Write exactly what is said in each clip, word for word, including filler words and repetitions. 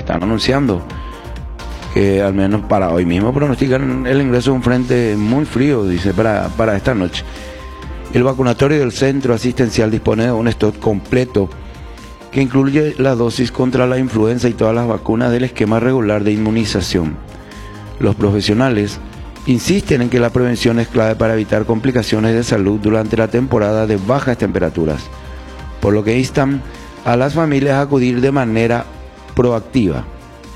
están anunciando que al menos para hoy mismo pronostican el ingreso de un frente muy frío, dice, para, para esta noche. El vacunatorio del centro asistencial dispone de un stock completo que incluye la dosis contra la influenza y todas las vacunas del esquema regular de inmunización. Los profesionales insisten en que la prevención es clave para evitar complicaciones de salud durante la temporada de bajas temperaturas, por lo que instan a las familias a acudir de manera proactiva.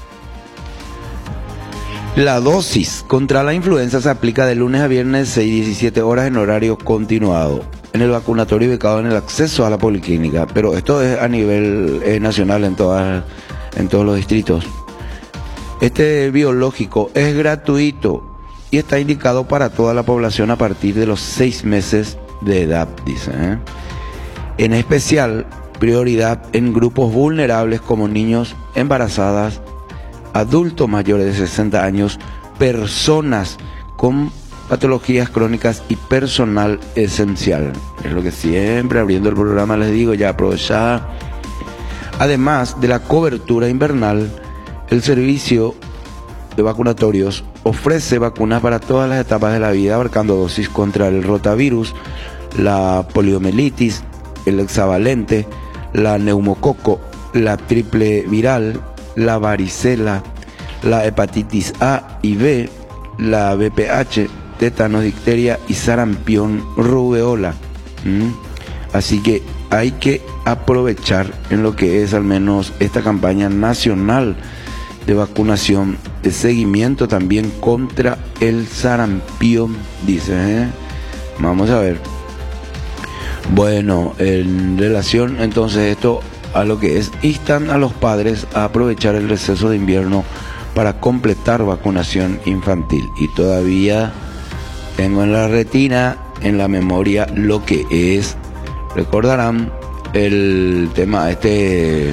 La dosis contra la influenza se aplica de lunes a viernes seis y diecisiete horas en horario continuado en el vacunatorio ubicado en el acceso a la policlínica, pero esto es a nivel eh, nacional en, todas, en todos los distritos. Este biológico es gratuito y está indicado para toda la población a partir de los seis meses de edad, dice, ¿eh? En especial, prioridad en grupos vulnerables como niños, embarazadas, adultos mayores de sesenta años, personas con patologías crónicas y personal esencial. Es lo que siempre abriendo el programa les digo, ya aprovechada. Además de la cobertura invernal, el servicio de vacunatorios ofrece vacunas para todas las etapas de la vida, abarcando dosis contra el rotavirus, la poliomielitis, el hexavalente, la neumococo, la triple viral, la varicela, la hepatitis A y B, la V P H, tétanos, difteria y sarampión, rubeola. ¿Mm? Así que hay que aprovechar en lo que es al menos esta campaña nacional de vacunación, de seguimiento también contra el sarampión, dice, ¿eh? Vamos a ver. Bueno, en relación entonces esto a lo que es, instan a los padres a aprovechar el receso de invierno para completar vacunación infantil. Y todavía tengo en la retina, en la memoria, lo que es, recordarán el tema este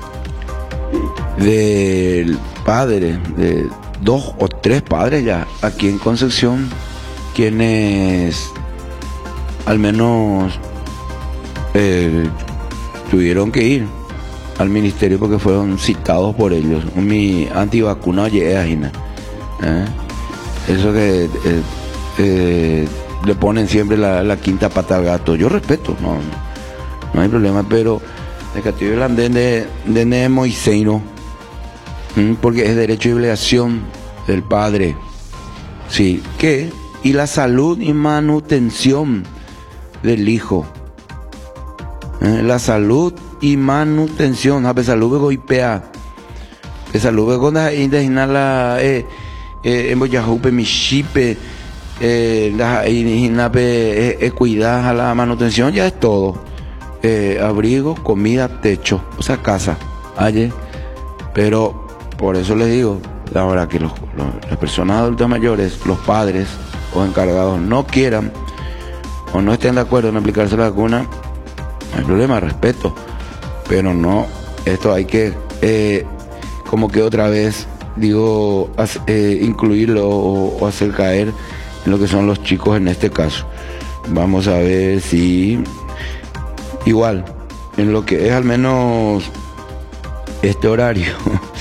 del padre, de dos o tres padres ya aquí en Concepción, quienes al menos eh, tuvieron que ir al ministerio porque fueron citados por ellos. Mi antivacunado llegué a Gina. ¿Eh? Eso que eh, eh, le ponen siempre la, la quinta pata al gato. Yo respeto, no, no hay problema, pero de que estoy hablando de, de, de Moiseino, porque es derecho y obligación del padre, sí, que y la salud y manutención del hijo, ¿eh? La salud y manutención, a pesar de goipea, a pesar de cuando indegnar la eh en boyajupe mi chipe eh la indegnar cuidar a la manutención, ya es todo, eh, abrigo, comida, techo, o sea, casa, ayer, pero por eso les digo, la verdad que los, los, las personas adultas mayores, los padres o encargados no quieran o no estén de acuerdo en aplicarse la vacuna, no hay problema, respeto, pero no, esto hay que eh, como que otra vez digo eh, incluirlo o, o hacer caer en lo que son los chicos en este caso. Vamos a ver si igual en lo que es al menos este horario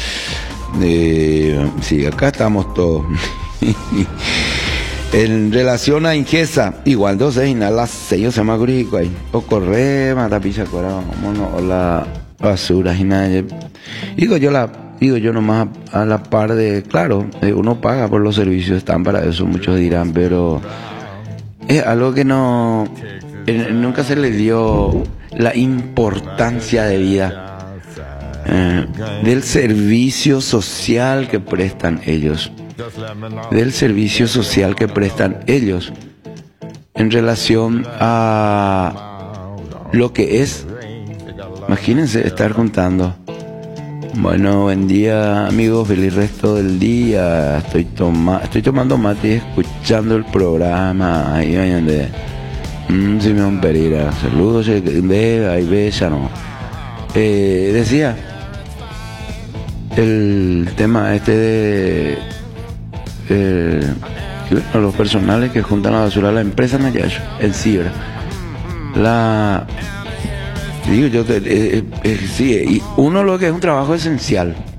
de, sí, acá estamos todos. En relación a Ingesa, igual dos seis inhala seis se llama grico ahí o corre mata pisa cora mono o la basura y nada. Digo yo la digo yo nomás a, a la par de, claro, eh, uno paga por los servicios, están para eso, muchos dirán, pero es algo que no eh, nunca se le dio la importancia de vida. Eh, del servicio social que prestan ellos, del servicio social que prestan ellos en relación a lo que es, imagínense estar juntando. Bueno, buen día amigos, feliz resto del día. Estoy toma, estoy tomando mate y escuchando el programa. Ahí vayan de mm, Simeón Pereira, saludos, ve, ahí ve, ya no. Eh, decía el tema este de eh, bueno, los personales que juntan la basura a la empresa Nayash, en Cibra, la digo yo, eh, eh, eh, sí, y uno lo que es un trabajo esencial,